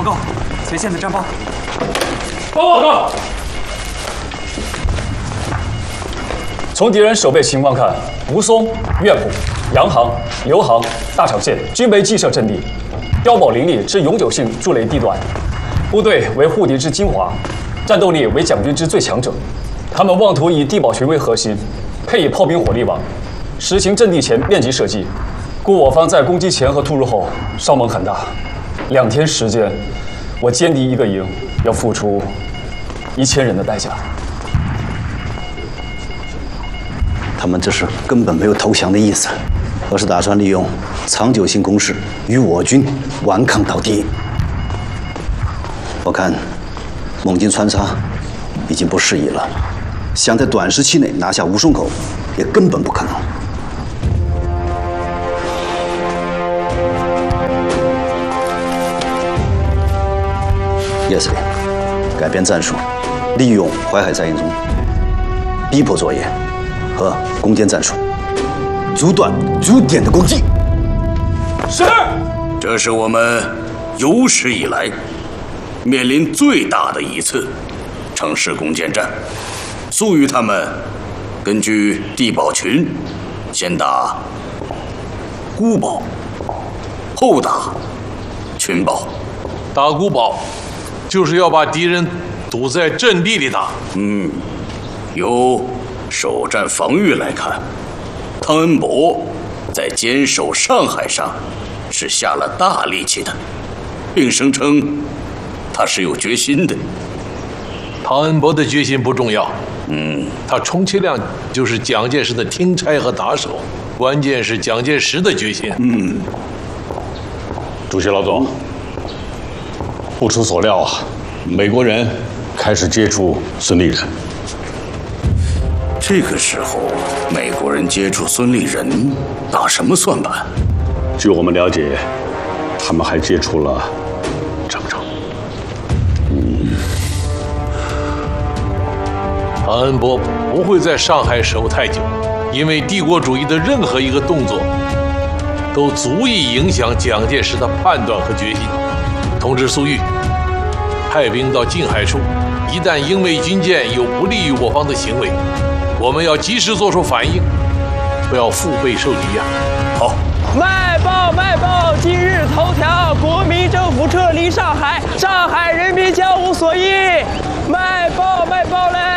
告，前线的战报。 报告。从敌人守备情况看，吴淞、岳浦、洋行、刘行、大场县均为既设阵地，碉堡林立之永久性筑垒地段，部队为护敌之精华，战斗力为蒋军之最强者。他们妄图以地堡群为核心，配以炮兵火力网，实行阵地前面积射击，故我方在攻击前和突入后伤亡很大。2天时间，我歼敌一个营要付出1000人的代价。 他们这是根本没有投降的意思，而是打算利用长久性攻势与我军顽抗到底。我看猛进穿插已经不适宜了，想在短时期内拿下吴淞口，也根本不可能。叶司令，改变战术，利用淮海战役中逼迫作业和攻坚战术，阻断驻点的攻击。 是，这是我们有史以来面临最大的一次城市攻坚战。速与他们根据地堡群，先打孤堡，后打群堡。 打孤堡就是要把敌人堵在阵地里打。 由首战防御来看，汤恩伯在坚守上海上是下了大力气的，并声称他是有决心的。 汤恩伯的决心不重要，他充其量就是蒋介石的听差和打手，关键是蒋介石的决心。 主席老总，不出所料啊，美国人开始接触孙立人。 这个时候，美国人接触孙立人，打什么算盘？ 据我们了解，他们还接触了张成。 汤恩伯不会在上海守太久，因为帝国主义的任何一个动作，都足以影响蒋介石的判断和决心。通知粟裕，派兵到近海处，一旦英美军舰有不利于我方的行为，我们要及时做出反应，不要腹背受敌呀。 好。 卖报卖报！今日头条：国民政府撤离上海，上海人民将无所依。卖报卖报嘞！